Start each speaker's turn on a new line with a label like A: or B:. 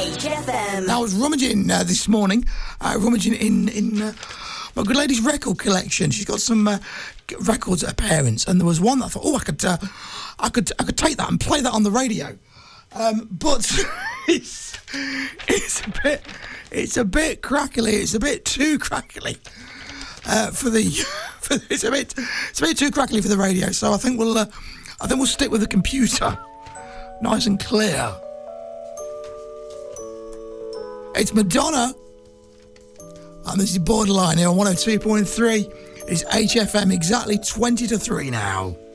A: HFM.
B: Now, I was rummaging this morning, in my good lady's record collection. She's got some records at her parents', and there was one that I thought, I could take that and play that on the radio. But it's a bit crackly. It's a bit too crackly it's a bit too crackly for the radio. So I think we'll stick with the computer, nice and clear. It's Madonna, and this is Borderline here on 102.3. It's HFM, exactly 20 to 3 now.